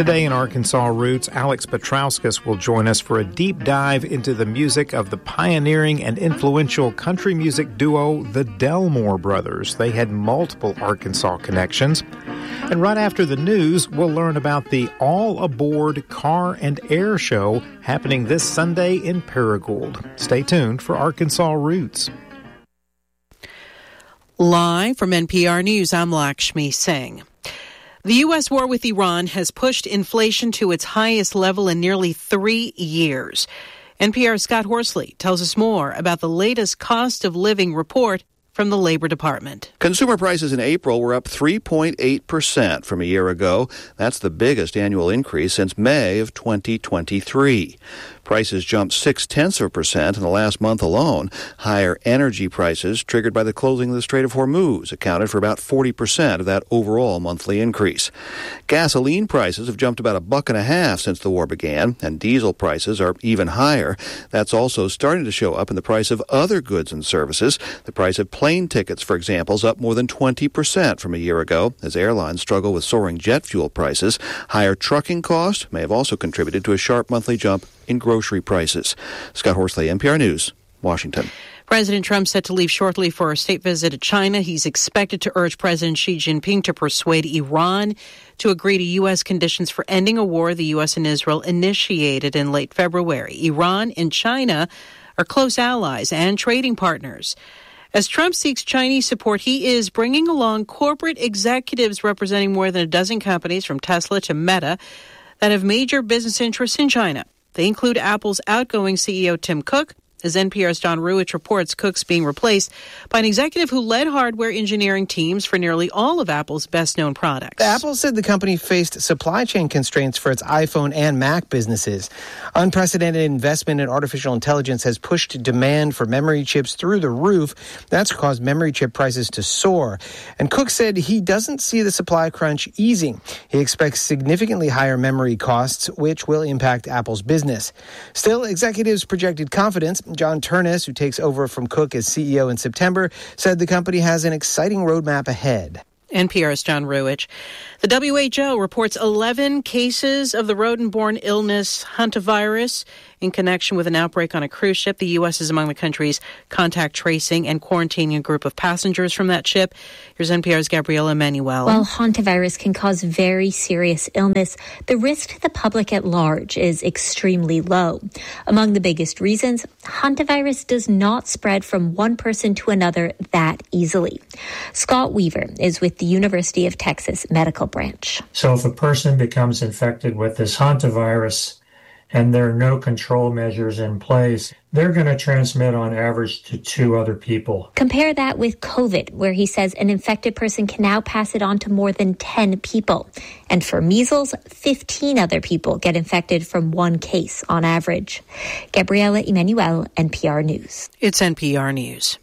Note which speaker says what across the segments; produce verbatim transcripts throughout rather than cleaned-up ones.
Speaker 1: Today in Arkansas Roots, Alex Petrauskas will join us for a deep dive into the music of the pioneering and influential country music duo, the Delmore Brothers. They had multiple Arkansas connections. And right after the news, we'll learn about the All Aboard Car and Air Show happening this Sunday in Paragould. Stay tuned for Arkansas Roots.
Speaker 2: Live from N P R News, I'm Lakshmi Singh. The U S war with Iran has pushed inflation to its highest level in nearly three years. N P R's Scott Horsley tells us more about the latest cost of living report from the Labor Department.
Speaker 3: Consumer prices in April were up three point eight percent from a year ago. That's the biggest annual increase since May of twenty twenty-three. Prices jumped six-tenths of a percent in the last month alone. Higher energy prices, triggered by the closing of the Strait of Hormuz, accounted for about forty percent of that overall monthly increase. Gasoline prices have jumped about a buck and a half since the war began, and diesel prices are even higher. That's also starting to show up in the price of other goods and services. The price of plane tickets, for example, is up more than twenty percent from a year ago, as airlines struggle with soaring jet fuel prices. Higher trucking costs may have also contributed to a sharp monthly jump in grocery prices. Scott Horsley, N P R News, Washington.
Speaker 2: President Trump set to leave shortly for a state visit to China. He's expected to urge President Xi Jinping to persuade Iran to agree to U S conditions for ending a war the U S and Israel initiated in late February. Iran and China are close allies and trading partners. As Trump seeks Chinese support, he is bringing along corporate executives representing more than a dozen companies from Tesla to Meta that have major business interests in China. They include Apple's outgoing C E O Tim Cook. As N P R's Don Ruwitch reports, Cook's being replaced by an executive who led hardware engineering teams for nearly all of Apple's best-known products.
Speaker 4: Apple said the company faced supply chain constraints for its iPhone and Mac businesses. Unprecedented investment in artificial intelligence has pushed demand for memory chips through the roof. That's caused memory chip prices to soar. And Cook said he doesn't see the supply crunch easing. He expects significantly higher memory costs, which will impact Apple's business. Still, executives projected confidence. John Turnus, who takes over from Cook as C E O in September, said the company has an exciting roadmap ahead.
Speaker 2: N P R's John Ruwitch. The W H O reports eleven cases of the rodent-borne illness hantavirus in connection with an outbreak on a cruise ship. The U S is among the countries contact tracing and quarantining a group of passengers from that ship. Here's N P R's Gabriela Manuel.
Speaker 5: While hantavirus can cause very serious illness, the risk to the public at large is extremely low. Among the biggest reasons, hantavirus does not spread from one person to another that easily. Scott Weaver is with the University of Texas Medical Branch.
Speaker 6: So if a person becomes infected with this hantavirus and there are no control measures in place, they're going to transmit on average to two other people.
Speaker 5: Compare that with COVID, where he says an infected person can now pass it on to more than ten people. And for measles, fifteen other people get infected from one case on average. Gabriela Emanuel, N P R News.
Speaker 2: It's N P R News.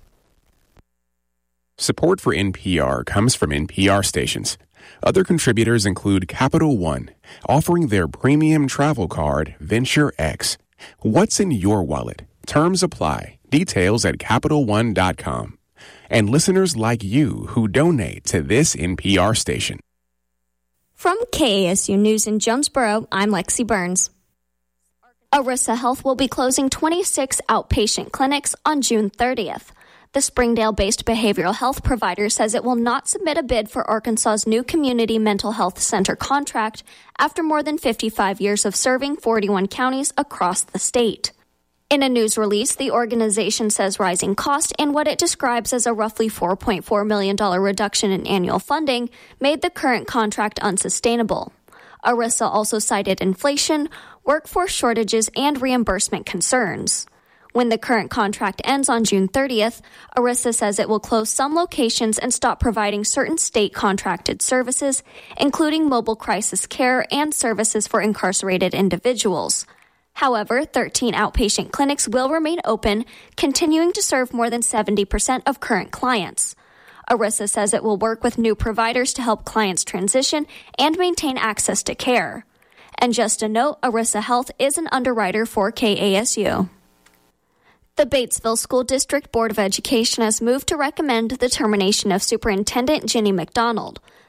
Speaker 7: Support for N P R comes from N P R stations. Other contributors include Capital One, offering their premium travel card, Venture X. What's in your wallet? Terms apply. Details at Capital One dot com. And listeners like you who donate to this N P R station.
Speaker 8: From K A S U News in Jonesboro, I'm Lexi Burns. Arissa Health will be closing twenty-six outpatient clinics on June thirtieth. The Springdale-based behavioral health provider says it will not submit a bid for Arkansas's new community mental health center contract after more than fifty-five years of serving forty-one counties across the state. In a news release, the organization says rising cost and what it describes as a roughly four point four million dollars reduction in annual funding made the current contract unsustainable. Arissa also cited inflation, workforce shortages, and reimbursement concerns. When the current contract ends on June thirtieth, Arissa says it will close some locations and stop providing certain state-contracted services, including mobile crisis care and services for incarcerated individuals. However, thirteen outpatient clinics will remain open, continuing to serve more than seventy percent of current clients. Arissa says it will work with new providers to help clients transition and maintain access to care. And just a note, Arissa Health is an underwriter for K A S U. The Batesville School District Board of Education has moved to recommend the termination of Superintendent Jenny McDonald.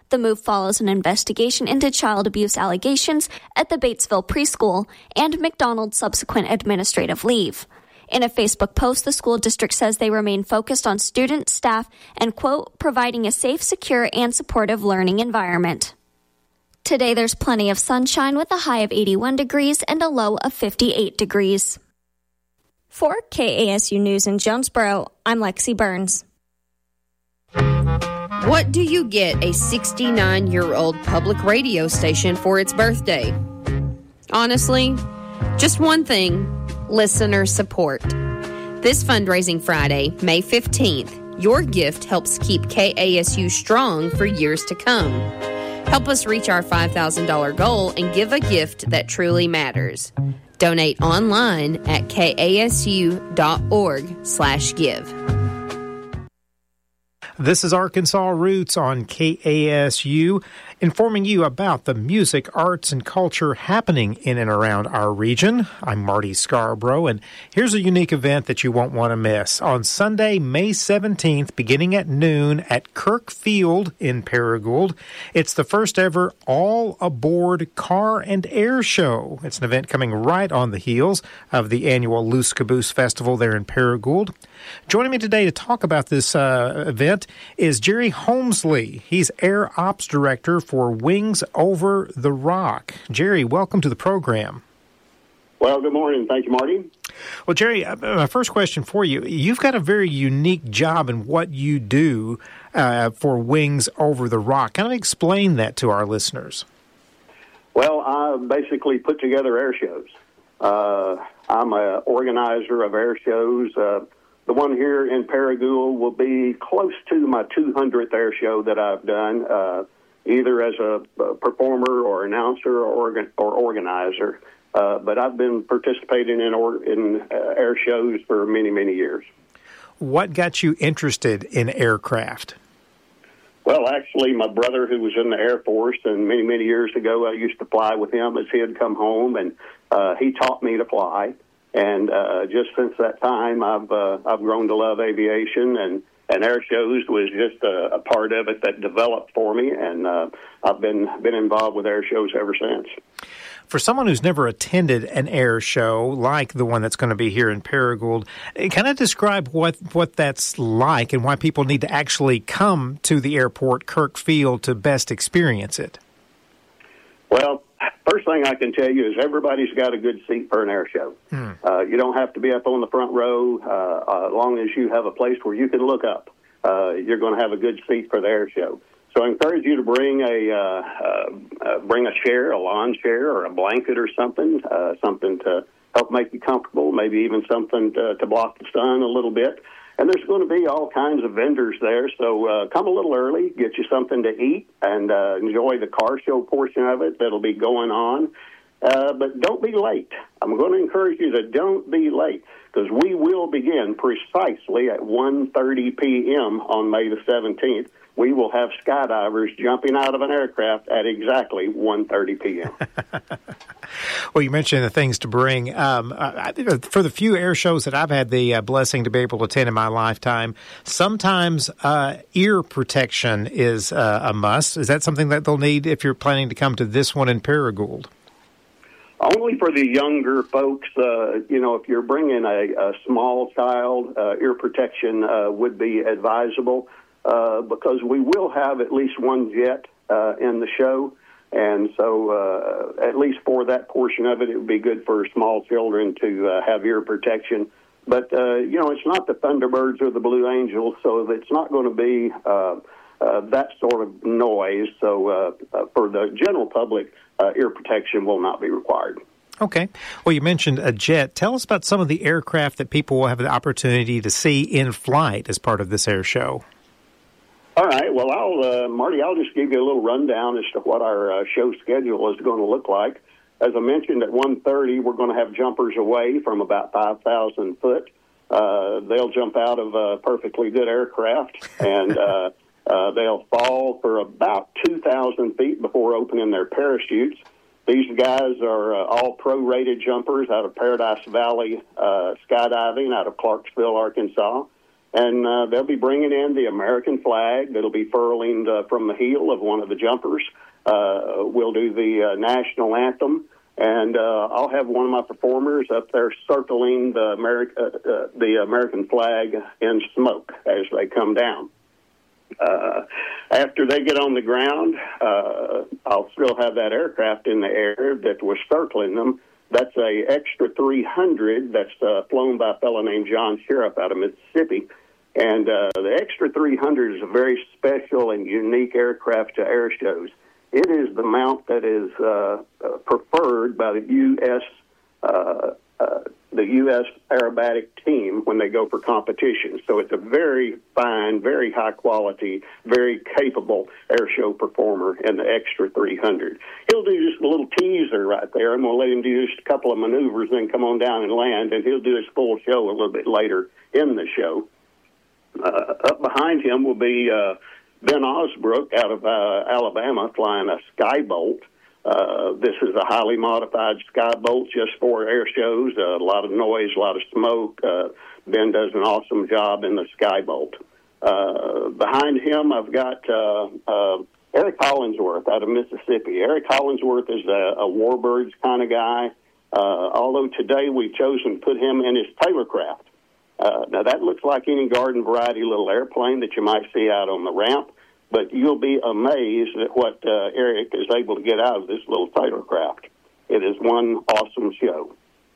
Speaker 8: The move follows an investigation into child abuse allegations at the Batesville preschool and McDonald's subsequent administrative leave. In a Facebook post, the school district says they remain focused on students, staff, and, quote, providing a safe, secure, and supportive learning environment. Today, there's plenty of sunshine with a high of eighty-one degrees and a low of fifty-eight degrees. For K A S U News in Jonesboro, I'm Lexi Burns.
Speaker 9: What do you get a sixty-nine-year-old public radio station for its birthday? Honestly, just one thing: listener support. This fundraising Friday, May fifteenth, your gift helps keep K A S U strong for years to come. Help us reach our five thousand dollars goal and give a gift that truly matters. Donate online at kasu.org slash give.
Speaker 1: This is Arkansas Roots on K A S U, informing you about the music, arts, and culture happening in and around our region. I'm Marty Scarborough, and here's a unique event that you won't want to miss. On Sunday, May seventeenth, beginning at noon at Kirk Field in Paragould, it's the first ever all-aboard car and air show. It's an event coming right on the heels of the annual Loose Caboose Festival there in Paragould. Joining me today to talk about this uh, event is Jerry Holmesley. He's Air Ops Director for Wings Over the Rock. Jerry, welcome to the program.
Speaker 10: Well, good morning. Thank you, Marty.
Speaker 1: Well, Jerry, uh, my first question for you. You've got a very unique job in what you do uh, for Wings Over the Rock. Kind of explain that to our listeners.
Speaker 10: Well, I basically put together air shows. Uh, I'm an organizer of air shows. Uh, The one here in Paragould will be close to my two hundredth air show that I've done, uh, either as a, a performer or announcer or, organ, or organizer. Uh, but I've been participating in, or, in uh, air shows for many, many years.
Speaker 1: What got you interested in aircraft?
Speaker 10: Well, actually, my brother, who was in the Air Force, and many, many years ago, I used to fly with him as he'd come home, and uh, he taught me to fly. And uh, just since that time, I've uh, I've grown to love aviation, and, and air shows was just a, a part of it that developed for me, and uh, I've been been involved with air shows ever since.
Speaker 1: For someone who's never attended an air show like the one that's going to be here in Paragould, kind of describe what, what that's like and why people need to actually come to the airport, Kirk Field, to best experience it.
Speaker 10: Well, first thing I can tell you is everybody's got a good seat for an air show. Hmm. Uh, you don't have to be up on the front row. Uh, uh, as long as you have a place where you can look up, uh, you're going to have a good seat for the air show. So I encourage you to bring a uh, uh, uh, bring a chair, a lawn chair, or a blanket or something, uh, something to help make you comfortable, maybe even something to, to block the sun a little bit. And there's going to be all kinds of vendors there, so uh, come a little early, get you something to eat, and uh, enjoy the car show portion of it that'll be going on. Uh, but don't be late. I'm going to encourage you to don't be late, because we will begin precisely at one thirty p.m. on May the seventeenth. We will have skydivers jumping out of an aircraft at exactly one thirty p.m.
Speaker 1: Well, you mentioned the things to bring. Um, I, for the few air shows that I've had the uh, blessing to be able to attend in my lifetime, sometimes uh, ear protection is uh, a must. Is that something that they'll need if you're planning to come to this one in Paragould?
Speaker 10: Only for the younger folks. Uh, you know, if you're bringing a, a small child, uh, ear protection uh, would be advisable. Uh, because we will have at least one jet uh, in the show, and so uh, at least for that portion of it, it would be good for small children to uh, have ear protection. But, uh, you know, it's not the Thunderbirds or the Blue Angels, so it's not going to be uh, uh, that sort of noise. So uh, uh, for the general public, uh, ear protection will not be required.
Speaker 1: Okay. Well, you mentioned a jet. Tell us about some of the aircraft that people will have the opportunity to see in flight as part of this air show.
Speaker 10: All right. Well, I'll, uh, Marty, I'll just give you a little rundown as to what our uh, show schedule is going to look like. As I mentioned, at one thirty, we're going to have jumpers away from about five thousand foot. Uh, they'll jump out of a perfectly good aircraft, and uh, uh, they'll fall for about two thousand feet before opening their parachutes. These guys are uh, all pro-rated jumpers out of Paradise Valley uh, Skydiving out of Clarksville, Arkansas. And uh, they'll be bringing in the American flag that'll be furling uh, from the heel of one of the jumpers. Uh, we'll do the uh, national anthem, and uh, I'll have one of my performers up there circling the, Ameri- uh, uh, the American flag in smoke as they come down. Uh, after they get on the ground, uh, I'll still have that aircraft in the air that was circling them. That's a Extra three hundred that's uh, flown by a fellow named John Sheriff out of Mississippi. And uh, the Extra three hundred is a very special and unique aircraft to air shows. It is the mount that is uh, uh, preferred by the U S Uh, uh, the U S aerobatic team when they go for competition. So it's a very fine, very high quality, very capable air show performer in the Extra three hundred. He'll do just a little teaser right there. I'm going to let him do just a couple of maneuvers, then come on down and land, and he'll do his full show a little bit later in the show. Uh, up behind him will be uh, Ben Osbrook out of uh, Alabama flying a Skybolt. Uh, this is a highly modified Skybolt just for air shows. Uh, a lot of noise, a lot of smoke. Uh, Ben does an awesome job in the Skybolt. Uh, behind him, I've got uh, uh, Eric Hollingsworth out of Mississippi. Eric Hollingsworth is a, a warbirds kind of guy, uh, although today we've chosen to put him in his Taylorcraft. Uh, now, that looks like any garden variety little airplane that you might see out on the ramp. But you'll be amazed at what uh, Eric is able to get out of this little Taylorcraft. It is one awesome show.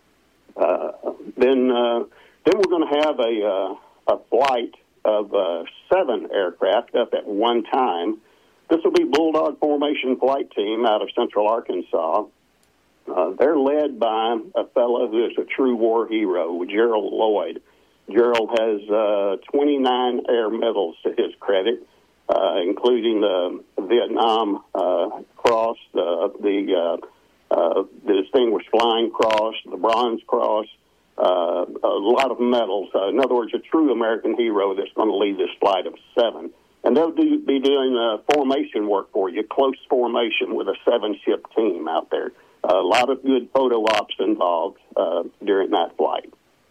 Speaker 10: Uh, then, uh, then we're going to have a uh, a flight of uh, seven aircraft up at one time. This will be Bulldog Formation Flight Team out of Central Arkansas. Uh, they're led by a fellow who is a true war hero, Gerald Lloyd. Gerald has uh, twenty-nine air medals to his credit. Uh, including the Vietnam uh, Cross, the the, uh, uh, the Distinguished Flying Cross, the Bronze Cross, uh, a lot of medals. Uh, in other words, a true American hero that's going to lead this flight of seven. And they'll do, be doing uh, formation work for you, close formation with a seven-ship team out there. Uh, a lot of good photo ops involved uh, during that flight.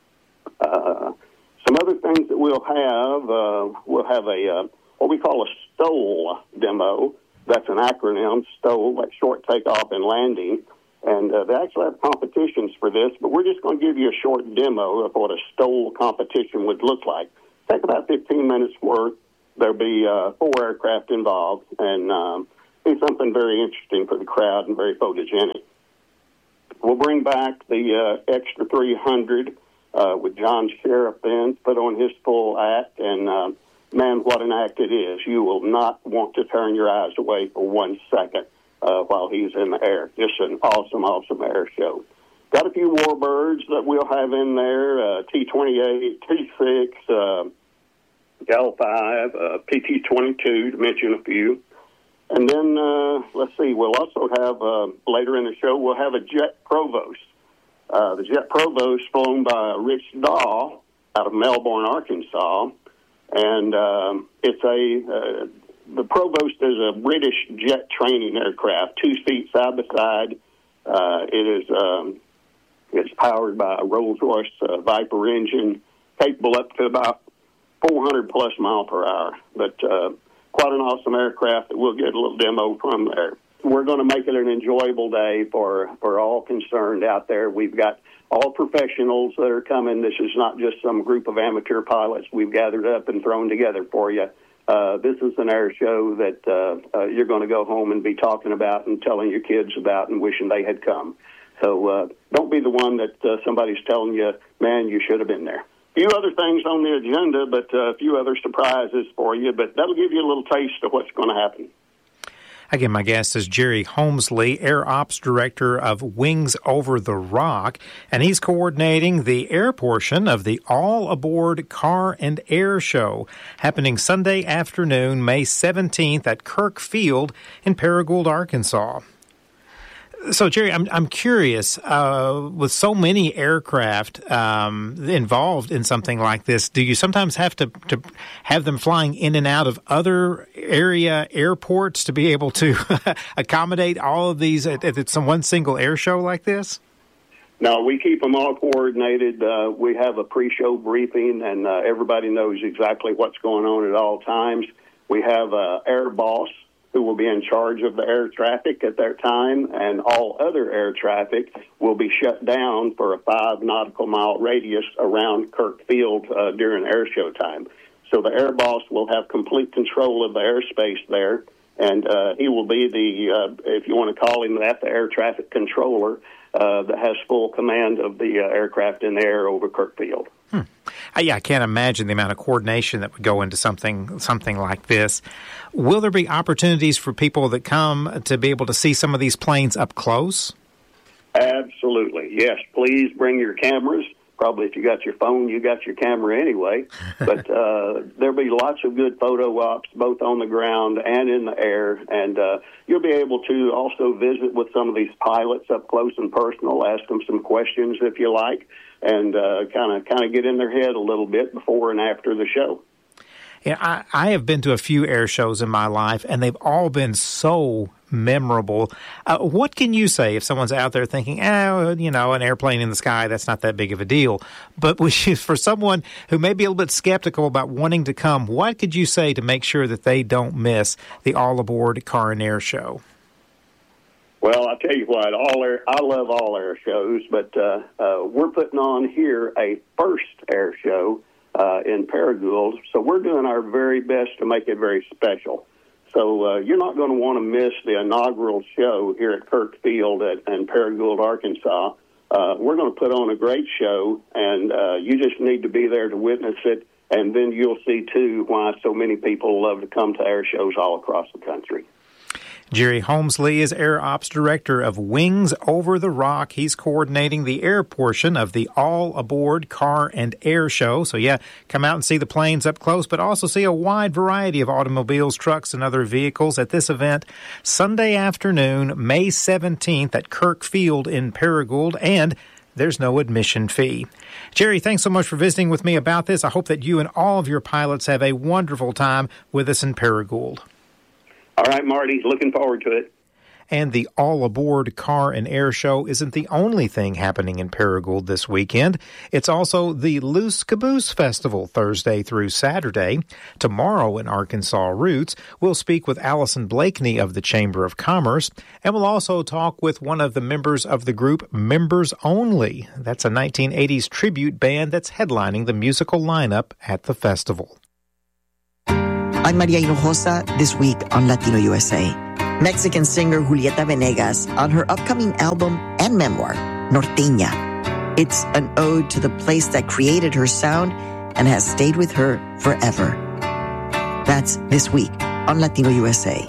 Speaker 10: Uh, some other things that we'll have, uh, we'll have a... Uh, what we call a STOL demo. That's an acronym, STOL, like short takeoff and landing. And uh, they actually have competitions for this, but we're just going to give you a short demo of what a STOL competition would look like. Take about fifteen minutes worth. There'll be uh, four aircraft involved, and um, be something very interesting for the crowd and very photogenic. We'll bring back the uh, Extra three hundred uh, with John Sheriff then, put on his full act, and uh, man, what an act it is. You will not want to turn your eyes away for one second uh, while he's in the air. Just an awesome, awesome air show. Got a few warbirds that we'll have in there, uh, T twenty-eight, T six, uh, Gal five, uh, P T twenty-two, to mention a few. And then, uh, let's see, we'll also have, uh, later in the show, we'll have a Jet Provost. Uh, the Jet Provost flown by Rich Dahl out of Melbourne, Arkansas. And um, it's a, uh, the Provost is a British jet training aircraft, two seats side by side. Uh, it is, um, it's powered by a Rolls-Royce uh, Viper engine, capable up to about four hundred plus mile per hour. But uh, quite an awesome aircraft that we'll get a little demo from there. We're going to make it an enjoyable day for, for all concerned out there. We've got all professionals that are coming. This is not just some group of amateur pilots we've gathered up and thrown together for you. Uh, this is an air show that uh, uh, you're going to go home and be talking about and telling your kids about and wishing they had come. So uh, don't be the one that uh, somebody's telling you, man, you should have been there. A few other things on the agenda, but uh, a few other surprises for you, but that'll give you a little taste of what's going to happen.
Speaker 1: Again, my guest is Jerry Holmesley, Air Ops Director of Wings Over the Rock, and he's coordinating the air portion of the All Aboard Car and Air Show, happening Sunday afternoon, May seventeenth at Kirk Field in Paragould, Arkansas. So, Jerry, I'm I'm curious, uh, with so many aircraft um, involved in something like this, do you sometimes have to, to have them flying in and out of other area airports to be able to accommodate all of these at, at some one single air show like this?
Speaker 10: No, we keep them all coordinated. Uh, we have a pre-show briefing, and uh, everybody knows exactly what's going on at all times. We have an air boss who will be in charge of the air traffic at that time, and all other air traffic will be shut down for a five nautical mile radius around Kirk Field uh, during air show time. So the air boss will have complete control of the airspace there, and uh, he will be the, uh, if you want to call him that, the air traffic controller uh, that has full command of the uh, aircraft in the air over Kirk Field.
Speaker 1: Hmm. Uh, yeah, I can't imagine the amount of coordination that would go into something something like this. Will there be opportunities for people that come to be able to see some of these planes up close?
Speaker 10: Absolutely. Yes, please bring your cameras. Probably if you got your phone, you got your camera anyway. But uh, there'll be lots of good photo ops, both on the ground and in the air. And uh, you'll be able to also visit with some of these pilots up close and personal, ask them some questions if you like, and kind of kind of get in their head a little bit before and after the show.
Speaker 1: Yeah, I, I have been to a few air shows in my life, and they've all been so memorable. Uh, what can you say if someone's out there thinking, oh, you know, an airplane in the sky, that's not that big of a deal? But for someone who may be a little bit skeptical about wanting to come, what could you say to make sure that they don't miss the All Aboard Car and Air Show?
Speaker 10: Well, I'll tell you what, all air, I love all air shows, but uh, uh, we're putting on here a first air show uh, in Paragould, so we're doing our very best to make it very special. So uh, you're not going to want to miss the inaugural show here at Kirk Field at, in Paragould, Arkansas. Uh, we're going to put on a great show, and uh, you just need to be there to witness it, and then you'll see, too, why so many people love to come to air shows all across the country.
Speaker 1: Jerry Holmesley is Air Ops Director of Wings Over the Rock. He's coordinating the air portion of the All Aboard Car and Air Show. So, yeah, come out and see the planes up close, but also see a wide variety of automobiles, trucks, and other vehicles at this event Sunday afternoon, May seventeenth at Kirk Field in Paragould, and there's no admission fee. Jerry, thanks so much for visiting with me about this. I hope that you and all of your pilots have a wonderful time with us in Paragould.
Speaker 10: All right, Marty, looking forward to it.
Speaker 1: And the All Aboard Car and Air Show isn't the only thing happening in Paragould this weekend. It's also the Loose Caboose Festival, Thursday through Saturday. Tomorrow in Arkansas Roots, we'll speak with Allison Blakeney of the Chamber of Commerce, and we'll also talk with one of the members of the group Members Only. That's a nineteen eighties tribute band that's headlining the musical lineup at the festival.
Speaker 11: I'm Maria Hinojosa, this week on Latino U S A. Mexican singer Julieta Venegas on her upcoming album and memoir, Norteña. It's an ode to the place that created her sound and has stayed with her forever. That's this week on Latino U S A.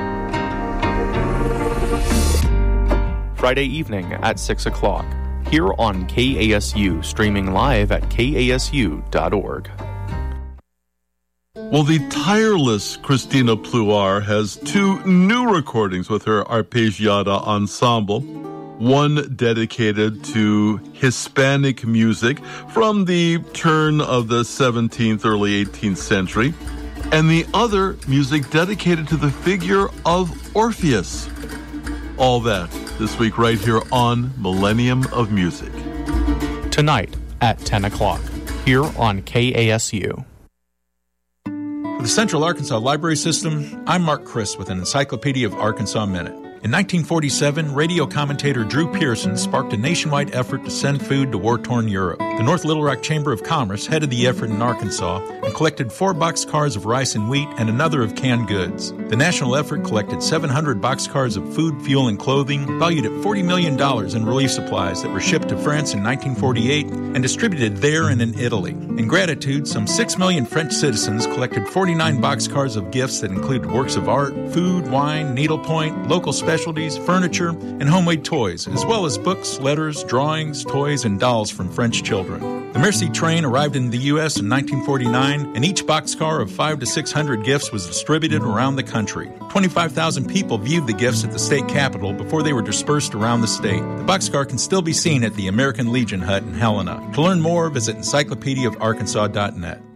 Speaker 12: Friday evening at six o'clock, here on K A S U, streaming live at K A S U dot org.
Speaker 13: Well, the tireless Christina Pluar has two new recordings with her Arpeggiata Ensemble. One dedicated to Hispanic music from the turn of the seventeenth, early eighteenth century, and the other music dedicated to the figure of Orpheus. All that this week right here on Millennium of Music.
Speaker 12: Tonight at ten o'clock, here on K A S U.
Speaker 14: For the Central Arkansas Library System, I'm Mark Chris with an Encyclopedia of Arkansas Minute. In nineteen forty-seven, radio commentator Drew Pearson sparked a nationwide effort to send food to war-torn Europe. The North Little Rock Chamber of Commerce headed the effort in Arkansas and collected four boxcars of rice and wheat and another of canned goods. The national effort collected seven hundred boxcars of food, fuel, and clothing valued at forty million dollars in relief supplies that were shipped to France in nineteen forty-eight and distributed there and in Italy. In gratitude, some six million French citizens collected forty-nine boxcars of gifts that included works of art, food, wine, needlepoint, local specialties, furniture, and homemade toys, as well as books, letters, drawings, toys, and dolls from French children. The Merci train arrived in the U S in nineteen forty-nine, and each boxcar of five to six hundred gifts was distributed around the country. twenty-five thousand people viewed the gifts at the state capitol before they were dispersed around the state. The boxcar can still be seen at the American Legion hut in Helena. To learn more, visit encyclopedia of arkansas dot net.